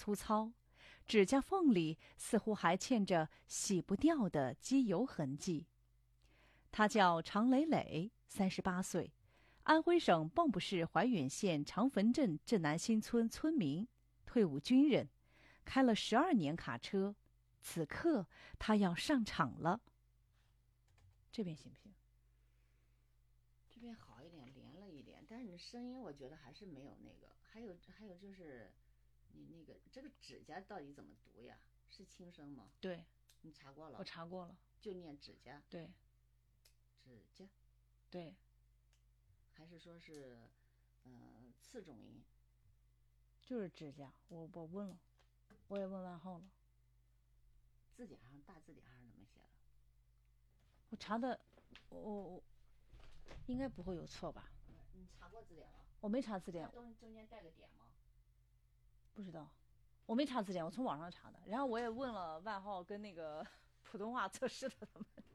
粗糙，指甲缝里似乎还嵌着洗不掉的机油痕迹。他叫常磊磊，38岁，安徽省蚌埠市怀远县长坟镇镇南新村村民，退伍军人，开了12年卡车。此刻他要上场了。这边行不行？ 这边好一点，连了一点，但是你的声音我觉得还是没有那个。还有就是，你那个这个指甲到底怎么读呀？是轻声吗？ 对， 你查过了？ 我查过了。 就念指甲。 对， 指甲。 对， 还是说是，次重音？ 就是指甲。我问了，我也问万浩了。 字典上大字典上怎么写的？ 我查的，我应该不会有错吧？ 你查过字典吗？ 我没查字典。 中间带个点吗？ 不知道，我没查字典，我从网上查的。然后我也问了万浩跟那个普通话测试的他们。